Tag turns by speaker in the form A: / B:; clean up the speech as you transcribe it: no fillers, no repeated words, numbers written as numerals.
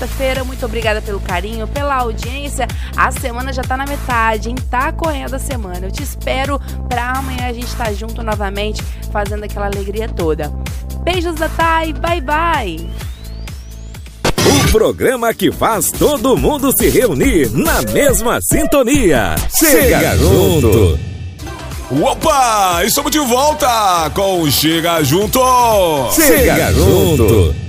A: quarta-feira. Muito obrigada pelo carinho, pela audiência. A semana já tá na metade, hein? Tá correndo a semana. Eu te espero pra amanhã a gente tá junto novamente, fazendo aquela alegria toda. Beijos da Thay, bye bye!
B: O programa que faz todo mundo se reunir na mesma sintonia. Chega junto!
C: Opa! Estamos de volta com Chega Junto!
B: Chega junto!